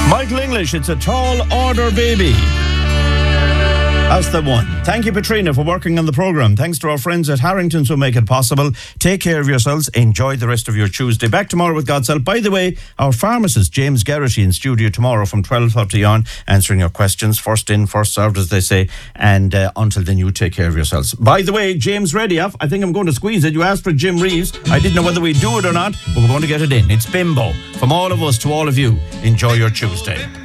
Michael English, it's a tall order, baby. That's the one. Thank you, Katrina, for working on the programme. Thanks to our friends at Harrington's who make it possible. Take care of yourselves. Enjoy the rest of your Tuesday. Back tomorrow with God's help. By the way, our pharmacist, James Garrity, in studio tomorrow from 12:30 on, answering your questions. First in, first served, as they say. And until then, you take care of yourselves. By the way, James ready. I think I'm going to squeeze it. You asked for Jim Reeves. I didn't know whether we'd do it or not, but we're going to get it in. It's Bimbo. From all of us to all of you, enjoy your Tuesday.